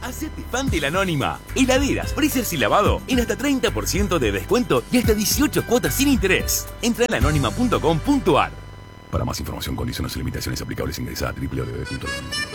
Hacete fan de La Anónima. Heladeras, freezers y lavado en hasta 30% de descuento y hasta 18 cuotas sin interés. Entra en laanónima.com.ar. Para más información, condiciones y limitaciones aplicables, ingresa a www.